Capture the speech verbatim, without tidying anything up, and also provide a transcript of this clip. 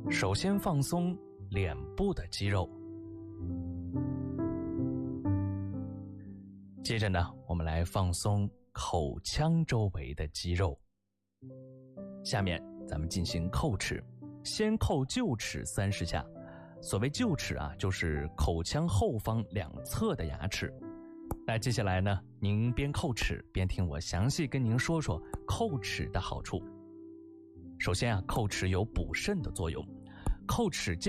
首先放松脸部的肌肉，接着呢，我们来放松口腔周围的肌肉。下面咱们进行叩齿，先叩臼齿三十下。所谓臼齿啊，就是口腔后方两侧的牙齿。那接下来呢，您边叩齿边听我详细跟您说说叩齿的好处。首先啊，叩齿有补肾的作用，叩齿健